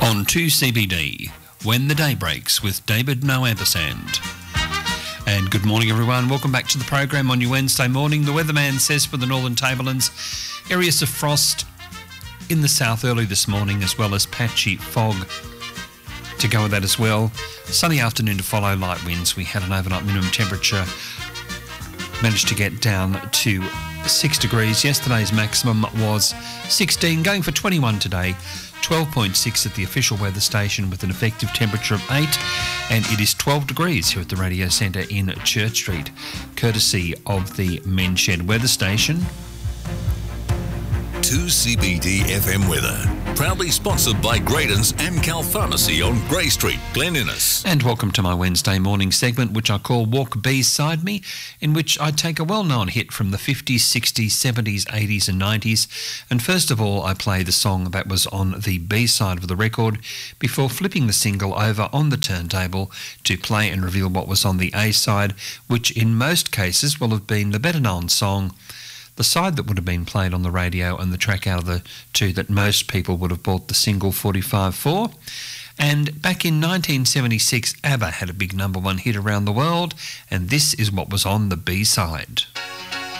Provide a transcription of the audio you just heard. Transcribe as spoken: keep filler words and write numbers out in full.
On two C B D, When the Day Breaks with David Noe Ampersand. And good morning, everyone. Welcome back to the program on your Wednesday morning. The weatherman says for the Northern Tablelands, areas of frost in the south early this morning, as well as patchy fog to go with that as well. Sunny afternoon to follow, light winds. We had an overnight minimum temperature, managed to get down to six degrees. Yesterday's maximum was sixteen, going for twenty-one today. twelve point six at the official weather station with an effective temperature of eight, and it is twelve degrees here at the Radio Centre in Church Street, courtesy of the Men's Shed weather station. two C B D F M weather, proudly sponsored by Graydon's Amcal Pharmacy on Grey Street, Glen Innes. And welcome to my Wednesday morning segment, which I call Walk Beside Me, in which I take a well-known hit from the fifties, sixties, seventies, eighties and nineties. And first of all, I play the song that was on the B-side of the record before flipping the single over on the turntable to play and reveal what was on the A-side, which in most cases will have been the better-known song, the side that would have been played on the radio, and the track out of the two that most people would have bought the single forty-five for. And back in nineteen seventy-six, ABBA had a big number one hit around the world, and this is what was on the B-side.